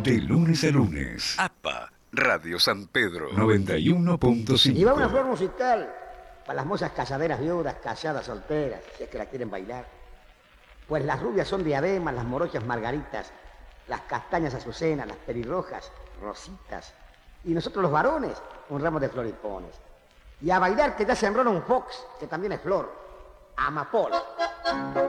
De lunes a lunes. APA, Radio San Pedro. 91.5. Y va una flor musical para las mozas casaderas viudas, casadas solteras, si es que la quieren bailar. Pues las rubias son diademas, las morochas margaritas, las castañas azucenas, las pelirrojas, rositas. Y nosotros los varones, un ramo de floripones. Y a bailar que ya se enrola un fox, que también es flor, amapola.